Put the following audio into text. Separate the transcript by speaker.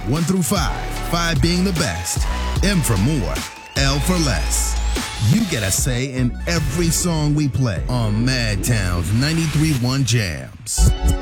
Speaker 1: 1 through 5, 5 being the best, M for more, L for less. You get a say in every song we play on Madtown's 93.1 Jams.